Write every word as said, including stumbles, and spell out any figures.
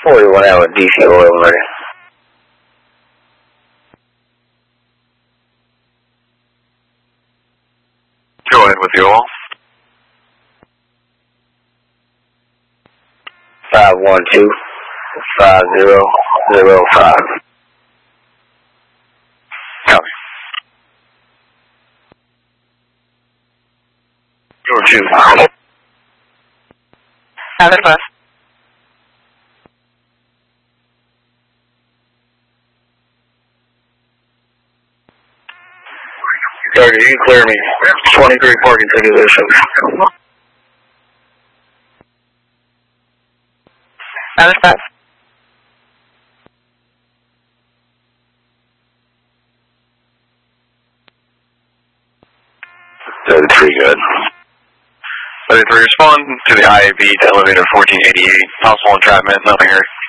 forty-one hour D C oil ready. Go ahead with the oil. five one two, five zero zero five. Copy. Your two. Another bus. Target, you can clear me. twenty-three parking ticket issues. Another bus. thirty-three good. thirty-three, respond to the I A B to elevator fourteen eighty-eight. Possible entrapment, nothing here.